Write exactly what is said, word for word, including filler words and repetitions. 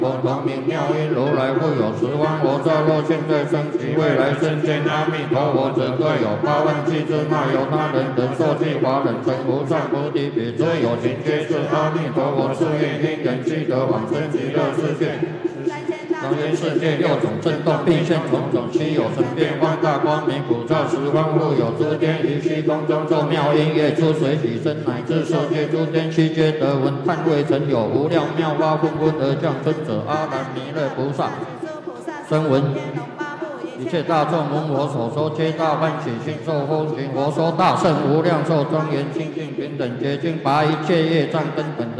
我光明妙音如来复有十方佛刹，若现在生其未来生见阿弥陀佛者，各有八万七千那由他人人受记华人成无上菩提比，则有情皆是阿弥陀佛誓愿因缘具得往生极乐世界。当今世界六种震动，并现种种稀有神变幻大光明，普照十方复有诸天，于虚空中奏妙音乐，出水起身，乃至受界诸天悉皆得闻。叹未曾有无量妙法纷纷而降生者，阿难弥勒菩萨声闻。一切大众闻我所说，皆大欢喜心受风行。我说大圣无量寿庄严清净平等洁净，拔一切业障根本的